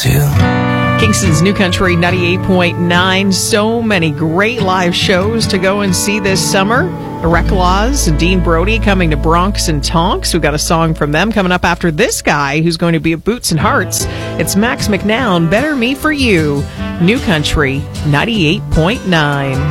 too. Kingston's New Country 98.9. So many great live shows to go and see this summer. The Reclaws and Dean Brody coming to Bronx and Tonks. We've got a song from them coming up after this guy who's going to be at Boots and Hearts. It's Max McNown, Better Me For You. New Country 98.9.